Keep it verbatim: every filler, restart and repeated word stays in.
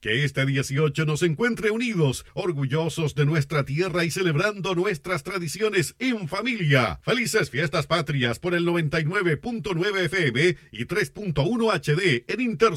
Que este dieciocho nos encuentre unidos, orgullosos de nuestra tierra y celebrando nuestras tradiciones en familia. Felices fiestas patrias por el noventa y nueve punto nueve F M y tres punto uno H D en Inter